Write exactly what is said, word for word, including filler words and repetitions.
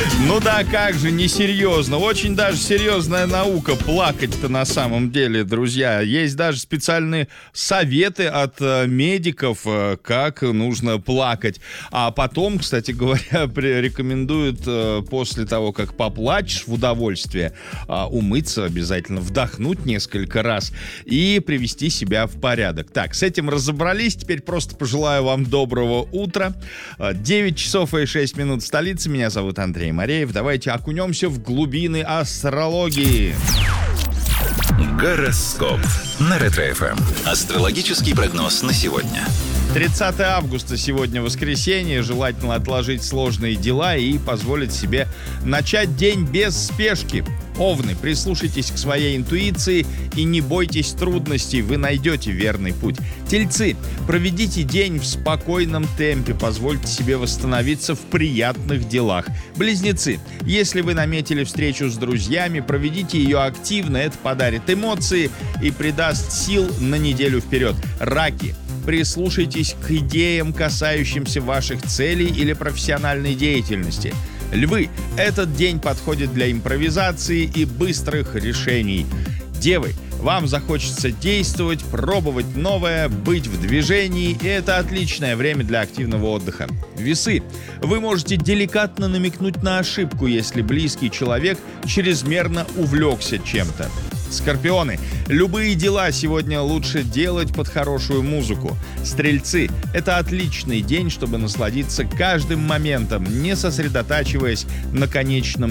Ну да, как же, несерьезно. Очень даже серьезная наука плакать-то на самом деле, друзья. Есть даже специальные советы от э, медиков, э, как нужно плакать. А потом, кстати говоря, при- рекомендуют э, после того, как поплачешь в удовольствие, э, умыться обязательно, вдохнуть несколько раз и привести себя в порядок. Так, с этим разобрались. Теперь просто пожелаю вам доброго утра. Э, девять часов и шесть минут в столице. Меня зовут Андрей Мореев. Давайте окунемся в глубины астрологии. Гороскоп на Ретро-эф эм. Астрологический прогноз на сегодня. тридцатое августа сегодня воскресенье. Желательно отложить сложные дела и позволить себе начать день без спешки. Овны, прислушайтесь к своей интуиции и не бойтесь трудностей, вы найдете верный путь. Тельцы, проведите день в спокойном темпе, позвольте себе восстановиться в приятных делах. Близнецы, если вы наметили встречу с друзьями, проведите ее активно, это подарит эмоции и придаст сил на неделю вперед. Раки, прислушайтесь к идеям, касающимся ваших целей или профессиональной деятельности. Львы, этот день подходит для импровизации и быстрых решений. Девы, вам захочется действовать, пробовать новое, быть в движении, и это отличное время для активного отдыха. Весы, вы можете деликатно намекнуть на ошибку, если близкий человек чрезмерно увлекся чем-то. Скорпионы, любые дела сегодня лучше делать под хорошую музыку. Стрельцы, это отличный день, чтобы насладиться каждым моментом, не сосредотачиваясь на конечном